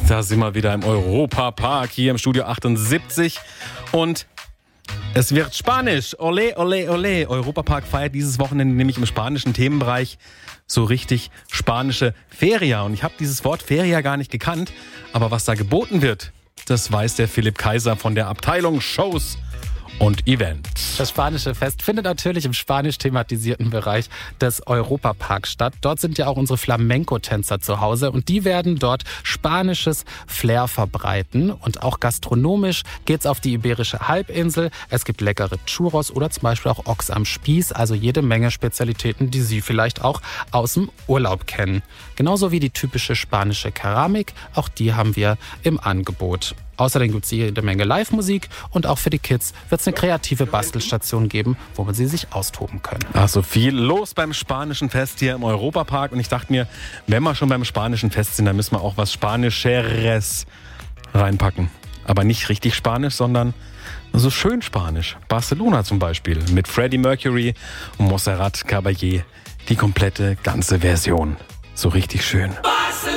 Da sind wir wieder im Europapark hier im Studio 78 und es wird Spanisch. Olé, olé, olé. Europapark feiert dieses Wochenende nämlich im spanischen Themenbereich so richtig spanische Feria. Und ich habe dieses Wort Feria gar nicht gekannt, aber was da geboten wird, das weiß der Philipp Kaiser von der Abteilung Shows und Events. Das spanische Fest findet natürlich im spanisch thematisierten Bereich des Europaparks statt. Dort sind ja auch unsere Flamenco-Tänzer zu Hause und die werden dort spanisches Flair verbreiten. Und auch gastronomisch geht's auf die Iberische Halbinsel. Es gibt leckere Churros oder zum Beispiel auch Ochs am Spieß, also jede Menge Spezialitäten, die Sie vielleicht auch aus dem Urlaub kennen. Genauso wie die typische spanische Keramik, auch die haben wir im Angebot. Außerdem gibt es jede Menge Live-Musik und auch für die Kids wird es eine kreative Bastelstation geben, wo sie sich austoben können. Also viel los beim spanischen Fest hier im Europapark. Und ich dachte mir, wenn wir schon beim spanischen Fest sind, dann müssen wir auch was Spanischeres reinpacken. Aber nicht richtig Spanisch, sondern so schön Spanisch. Barcelona zum Beispiel mit Freddie Mercury und Montserrat Caballé. Die komplette, ganze Version. So richtig schön.